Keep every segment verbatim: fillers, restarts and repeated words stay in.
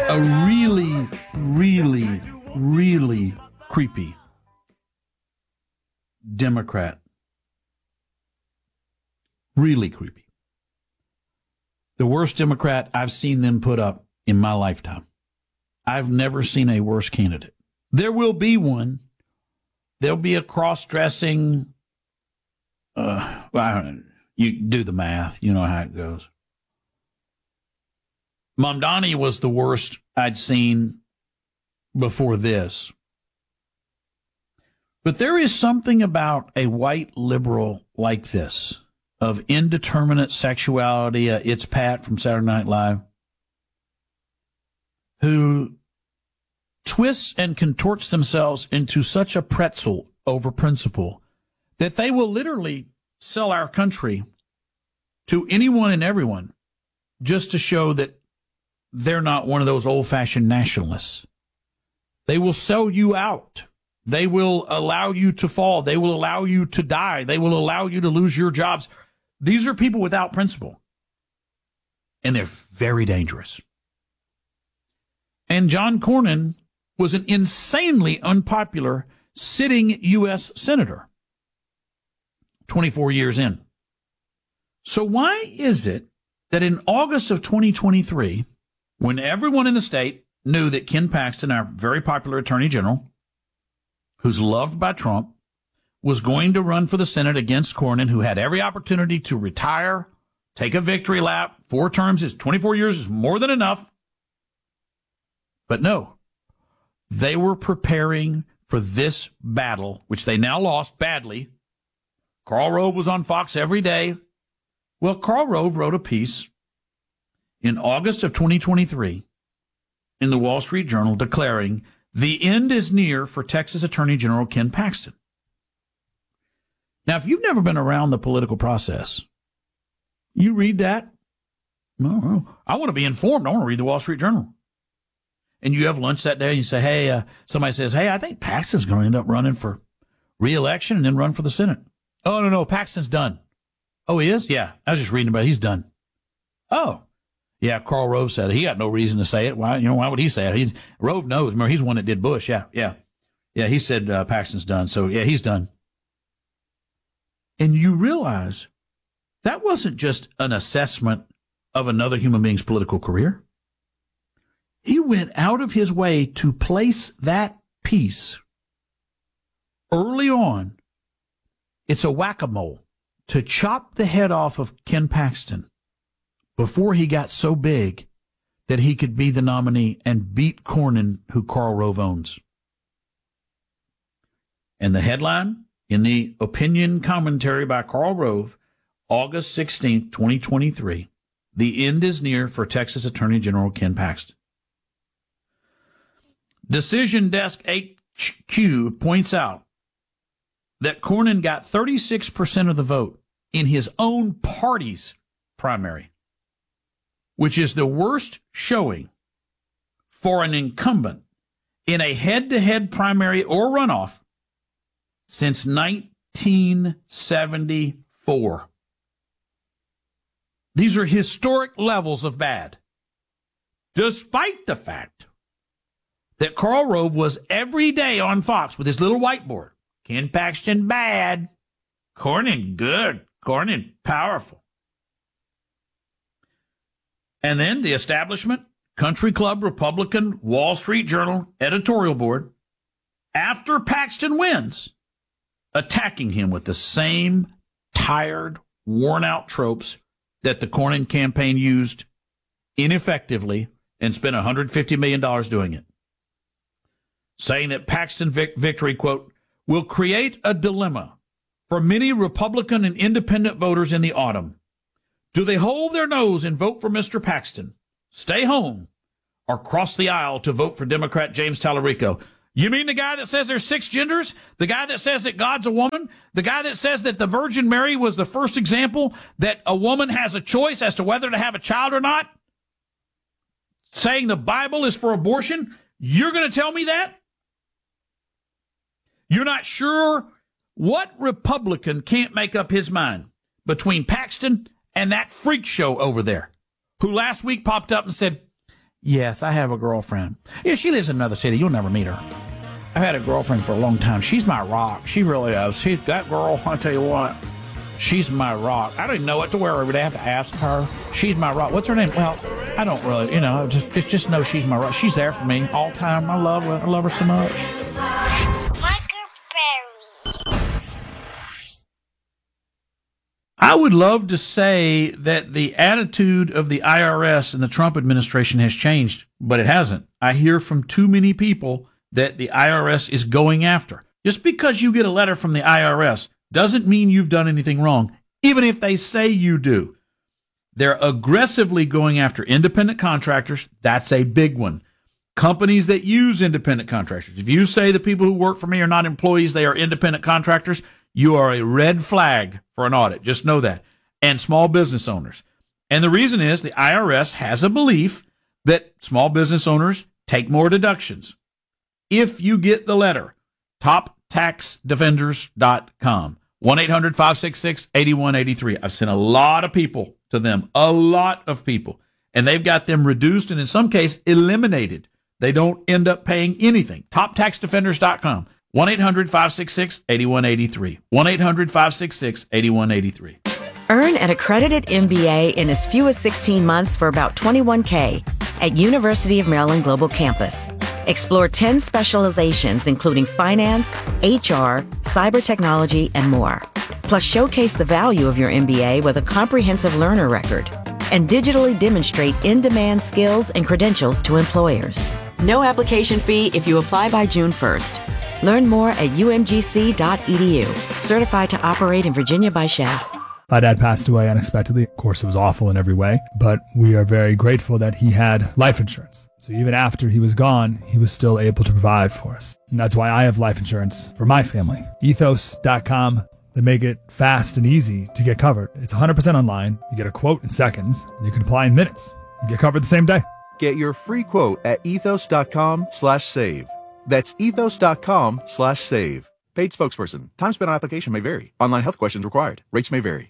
a really, really, really creepy Democrat. Really creepy. The worst Democrat I've seen them put up in my lifetime. I've never seen a worse candidate. There will be one. There'll be a cross-dressing, uh, well, I don't know. You do the math. You know how it goes. Mamdani was the worst I'd seen before this. But there is something about a white liberal like this, of indeterminate sexuality, uh, it's Pat from Saturday Night Live, who twists and contorts themselves into such a pretzel over principle that they will literally sell our country to anyone and everyone just to show that they're not one of those old-fashioned nationalists. They will sell you out. They will allow you to fall. They will allow you to die. They will allow you to lose your jobs. These are people without principle. And they're very dangerous. And John Cornyn was an insanely unpopular sitting U S senator twenty-four years in. So why is it that in August of twenty twenty-three, when everyone in the state knew that Ken Paxton, our very popular attorney general, who's loved by Trump, was going to run for the Senate against Cornyn, who had every opportunity to retire, take a victory lap, four terms is twenty-four years is more than enough. But no, they were preparing for this battle, which they now lost badly. Karl Rove was on Fox every day. Well, Karl Rove wrote a piece in August of twenty twenty-three in the Wall Street Journal declaring the end is near for Texas Attorney General Ken Paxton. Now, if you've never been around the political process, you read that, no, I want to be informed. I want to read the Wall Street Journal. And you have lunch that day and you say, hey, uh, somebody says, hey, I think Paxton's going to end up running for re-election and then run for the Senate. Oh, no, no, Paxton's done. Oh, he is? Yeah, I was just reading about it. He's done. Oh, yeah, Karl Rove said it. He got no reason to say it. Why, you know, why would he say it? He's, Rove knows. Remember, he's the one that did Bush. Yeah, yeah. Yeah, he said uh, Paxton's done. So, yeah, he's done. And you realize that wasn't just an assessment of another human being's political career. He went out of his way to place that piece early on. It's a whack-a-mole to chop the head off of Ken Paxton before he got so big that he could be the nominee and beat Cornyn, who Karl Rove owns. And the headline in the opinion commentary by Karl Rove, August sixteenth, twenty twenty-three, the end is near for Texas Attorney General Ken Paxton. Decision Desk H Q points out that Cornyn got thirty-six percent of the vote in his own party's primary, which is the worst showing for an incumbent in a head-to-head primary or runoff since nineteen seventy-four. These are historic levels of bad, despite the fact that Karl Rove was every day on Fox with his little whiteboard. Ken Paxton bad, Cornyn good, Cornyn powerful. And then the establishment, Country Club, Republican, Wall Street Journal, editorial board, after Paxton wins, attacking him with the same tired, worn-out tropes that the Cornyn campaign used ineffectively and spent one hundred fifty million dollars doing it. Saying that Paxton vic- victory, quote, will create a dilemma for many Republican and independent voters in the autumn. Do they hold their nose and vote for Mister Paxton, stay home, or cross the aisle to vote for Democrat James Tallarico? You mean the guy that says there's six genders? The guy that says that God's a woman? The guy that says that the Virgin Mary was the first example that a woman has a choice as to whether to have a child or not? Saying the Bible is for abortion? You're going to tell me that? You're not sure what Republican can't make up his mind between Paxton and that freak show over there, who last week popped up and said, Yes, I have a girlfriend. Yeah, she lives in another city. You'll never meet her. I've had a girlfriend for a long time. She's my rock. She really is. She's that girl, I tell you what, she's my rock. I don't even know what to wear every day. I have to ask her. She's my rock. What's her name? Well, I don't really, you know, just, just, just know she's my rock. She's there for me all the time. I love her. I love her so much. I would love to say that the attitude of the I R S and the Trump administration has changed, but it hasn't. I hear from too many people that the I R S is going after. Just because you get a letter from the I R S doesn't mean you've done anything wrong, even if they say you do. They're aggressively going after independent contractors. That's a big one. Companies that use independent contractors. If you say the people who work for me are not employees, they are independent contractors, you are a red flag for an audit. Just know that. And small business owners. And the reason is the I R S has a belief that small business owners take more deductions. If you get the letter, top tax defenders dot com, one eight hundred five six six eight one eight three. I've sent a lot of people to them, a lot of people, and they've got them reduced and in some cases eliminated. They don't end up paying anything. top tax defenders dot com, one eight hundred five six six eight one eight three, one eight hundred five six six eight one eight three. Earn an accredited M B A in as few as sixteen months for about twenty-one thousand dollars at University of Maryland Global Campus. Explore ten specializations including finance, H R, cyber technology, and more. Plus showcase the value of your M B A with a comprehensive learner record and digitally demonstrate in-demand skills and credentials to employers. No application fee if you apply by June first. Learn more at U M G C dot E D U. Certified to operate in Virginia by S C H A. My dad passed away unexpectedly. Of course, it was awful in every way, but we are very grateful that he had life insurance. So even after he was gone, he was still able to provide for us. And that's why I have life insurance for my family. ethos dot com. They make it fast and easy to get covered. It's one hundred percent online. You get a quote in seconds, and you can apply in minutes and get covered the same day. Get your free quote at ethos dot com slash save. That's ethos dot com slash save. Paid spokesperson. Time spent on application may vary. Online health questions required. Rates may vary.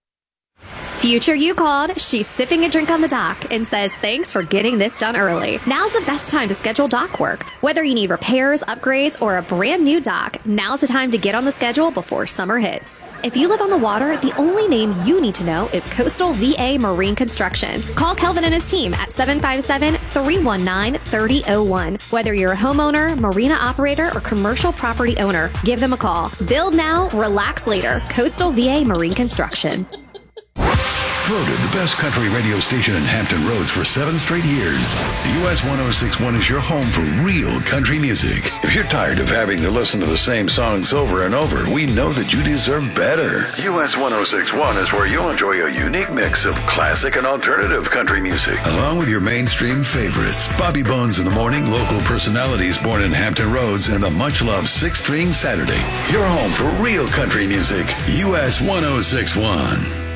Future you called. She's sipping a drink on the dock and says thanks for getting this done early. Now's the best time to schedule dock work. Whether you need repairs, upgrades, or a brand new dock, now's the time to get on the schedule before summer hits. If you live on the water, the only name you need to know is Coastal V A Marine Construction. Call Kelvin and his team at seven five seven, three one nine, three zero zero one. Whether you're a homeowner, marina operator, or commercial property owner, give them a call. Build now, relax later. Coastal V A Marine Construction. Voted the best country radio station in Hampton Roads for seven straight years. U S one oh six point one is your home for real country music. If you're tired of having to listen to the same songs over and over, we know that you deserve better. U S one oh six point one is where you'll enjoy a unique mix of classic and alternative country music, along with your mainstream favorites. Bobby Bones in the Morning, local personalities born in Hampton Roads, and the much-loved Six String Saturday. Your home for real country music. U S one oh six point one.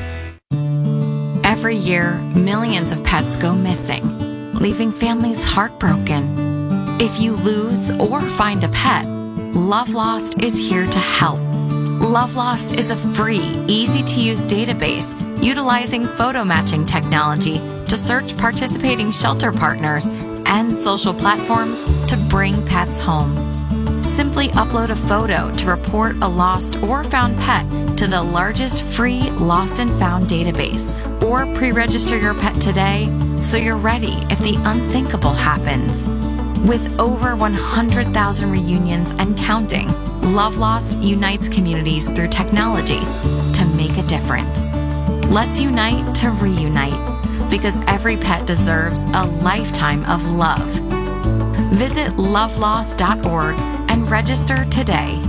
Every year, millions of pets go missing, leaving families heartbroken. If you lose or find a pet, Love Lost is here to help. Love Lost is a free, easy-to-use database utilizing photo matching technology to search participating shelter partners and social platforms to bring pets home. Simply upload a photo to report a lost or found pet to the largest free lost and found database, or pre-register your pet today so you're ready if the unthinkable happens. With over one hundred thousand reunions and counting, Love Lost unites communities through technology to make a difference. Let's unite to reunite, because every pet deserves a lifetime of love. Visit love lost dot org and register today.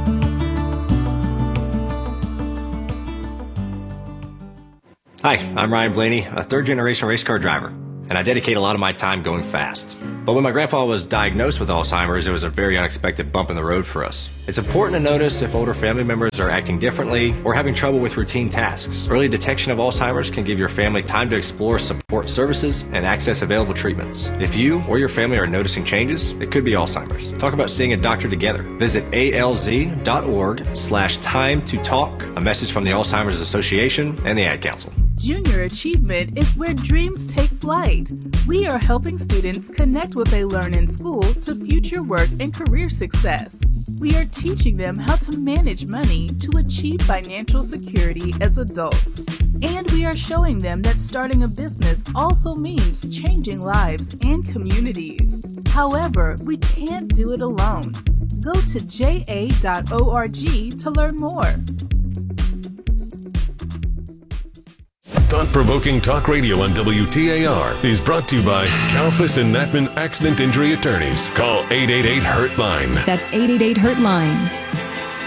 Hi, I'm Ryan Blaney, a third-generation race car driver, and I dedicate a lot of my time going fast. But when my grandpa was diagnosed with Alzheimer's, it was a very unexpected bump in the road for us. It's important to notice if older family members are acting differently or having trouble with routine tasks. Early detection of Alzheimer's can give your family time to explore support services and access available treatments. If you or your family are noticing changes, it could be Alzheimer's. Talk about seeing a doctor together. Visit A L Z dot org slash time to talk. A message from the Alzheimer's Association and the Ad Council. Junior Achievement is where dreams take flight. We are helping students connect what they learn in school to future work and career success. We are teaching them how to manage money to achieve financial security as adults. And we are showing them that starting a business also means changing lives and communities. However, we can't do it alone. Go to j a dot org to learn more. Thought-provoking talk radio on W T A R is brought to you by Kalfas and Natman Accident Injury Attorneys. Call eight eight eight, hurt line. That's eight eight eight, hurt line.